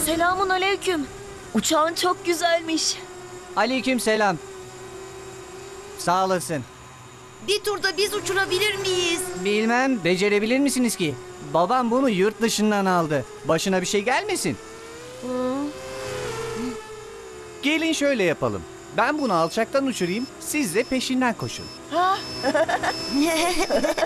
Selamun aleyküm. Uçağın çok güzelmiş. Aleykümselam. Sağ olasın. Bir turda biz uçurabilir miyiz? Bilmem, becerebilir misiniz ki? Babam bunu yurt dışından aldı. Başına bir şey gelmesin. Gelin şöyle yapalım. Ben bunu alçaktan uçurayım, siz de peşinden koşun. Ha?